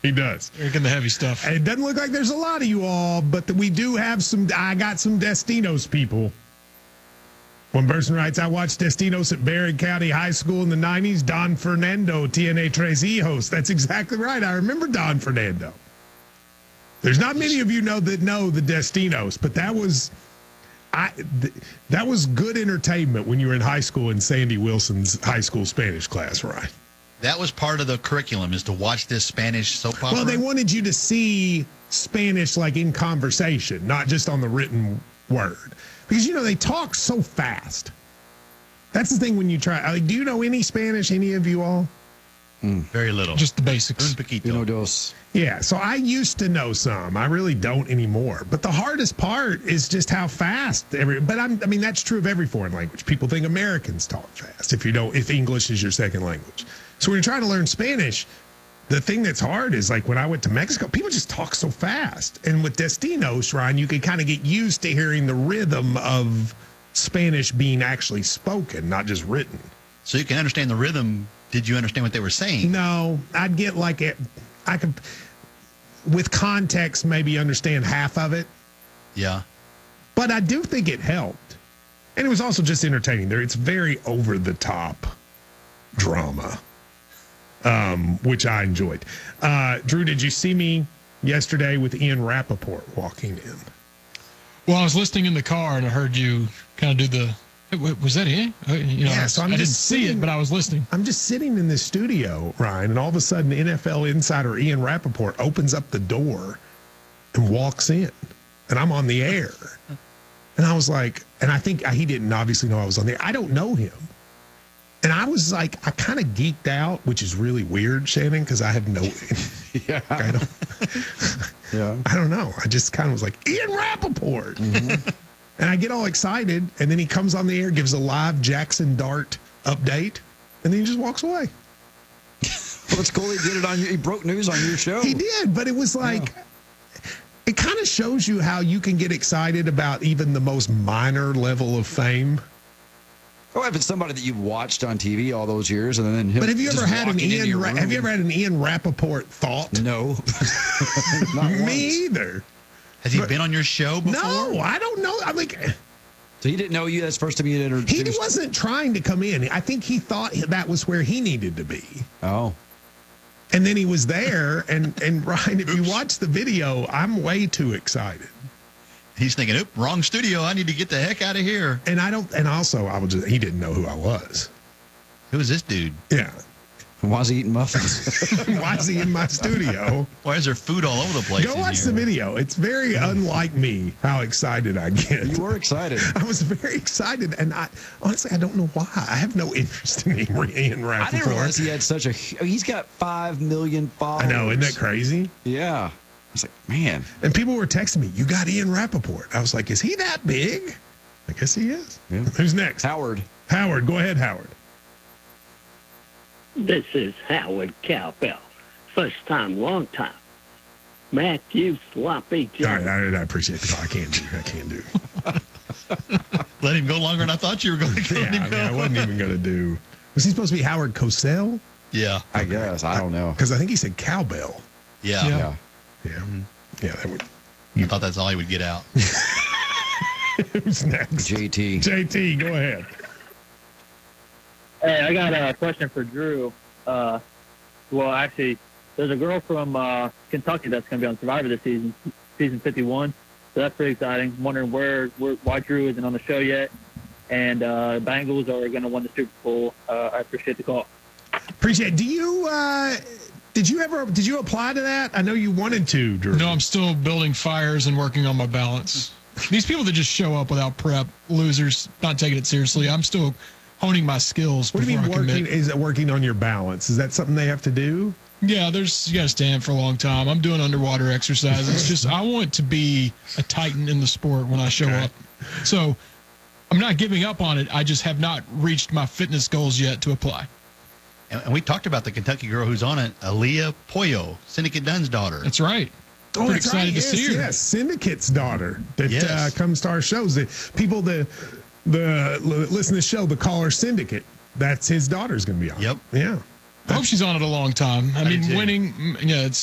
He does. Drinking the heavy stuff. It doesn't look like there's a lot of you all, but we do have some. I got some Destinos people. One person writes, I watched Destinos at Barron County High School in the 90s. Don Fernando, TNA Tres Hijos. That's exactly right. I remember Don Fernando. There's not many of you that know the Destinos, but that was good entertainment when you were in high school in Sandy Wilson's high school Spanish class, right? That was part of the curriculum, is to watch this Spanish soap opera. Well, they wanted you to see Spanish like in conversation, not just on the written word. Because, they talk so fast. That's the thing when you try. Do you know any Spanish, any of you all? Very little. Just the basics. Un poquito. Uno, dos. Yeah, so I used to know some. I really don't anymore. But the hardest part is just how fast that's true of every foreign language. People think Americans talk fast if English is your second language. So when you're trying to learn Spanish, the thing that's hard is like when I went to Mexico, people just talk so fast. And with Destinos, Ryan, you can kind of get used to hearing the rhythm of Spanish being actually spoken, not just written. So you can understand the rhythm. Did you understand what they were saying? No, I'd get I could, with context, maybe understand half of it. Yeah. But I do think it helped. And it was also just entertaining. It's very over-the-top drama, which I enjoyed. Drew, did you see me yesterday with Ian Rappaport walking in? Well, I was listening in the car, and I heard you kind of do the... Was that it? Yeah, so I didn't see it, but I was listening. I'm just sitting in this studio, Ryan, and all of a sudden NFL insider Ian Rappaport opens up the door and walks in, and I'm on the air. And I was like, and I think he didn't obviously know I was on there. I don't know him. And I was like, I kind of geeked out, which is really weird, Shannon, because I have no... Yeah. I don't know. I just kind of was like, Ian Rappaport. Mm-hmm. And I get all excited, and then he comes on the air, gives a live Jackson Dart update, and then he just walks away. Well, it's cool he did it on you. He broke news on your show. He did, but it was like, it kind of shows you how you can get excited about even the most minor level of fame. Oh, if it's somebody that you've watched on TV all those years, and then him. But have you ever had an Ian Rappaport thought? No, me either. Has he been on your show before? No, I don't know. I'm like, so he didn't know you. That's the first time you introduced. He wasn't trying to come in. I think he thought that was where he needed to be. Oh. And then he was there, and Ryan, if you watch the video, I'm way too excited. He's thinking, "Oop, wrong studio. I need to get the heck out of here." And he didn't know who I was. Who is this dude? Yeah. Why is he eating muffins? Why is he in my studio? Why is there food all over the place? Go watch the video. It's very unlike me how excited I get. You were excited. I was very excited, and I don't know why. I have no interest in Ian Rappaport. I didn't realize he had he's got 5 million followers. I know, isn't that crazy? Yeah. I was like, man. And people were texting me, you got Ian Rappaport. I was like, is he that big? I guess he is. Yeah. Who's next? Howard. Howard, go ahead, Howard. This is Howard Cowbell. First time, long time. Matthew Sloppy Jones. All right, I appreciate the call. I can't do. Let him go longer than I thought you were going to. I wasn't even going to do. Was he supposed to be Howard Cosell? Yeah. I guess. I don't know. Because I think he said cowbell. Yeah. Yeah. Yeah, that would. I thought that's all he would get out. Who's next? JT, go ahead. Hey, I got a question for Drew. Well, actually, there's a girl from Kentucky that's going to be on Survivor this season, season 51. So that's pretty exciting. I'm wondering why Drew isn't on the show yet. And Bengals are going to win the Super Bowl. I appreciate the call. Appreciate it. Did you apply to that? I know you wanted to, Drew. No, I'm still building fires and working on my balance. These people that just show up without prep, losers, not taking it seriously. I'm still honing my skills. What do you mean working? Is it working on your balance? Is that something they have to do? Yeah, you got to stand for a long time. I'm doing underwater exercises. It's just I want to be a titan in the sport when I show up. So I'm not giving up on it. I just have not reached my fitness goals yet to apply. And we talked about the Kentucky girl who's on it, Aaliyah Pollo, Syndicate Dunn's daughter. That's right. Oh, Pretty excited to see her. Yes, Syndicate's daughter that comes to our shows. The people that listen to the show, the caller Syndicate, that's his daughter's going to be on. Yep. Yeah. I hope she's on it a long time. I mean, winning,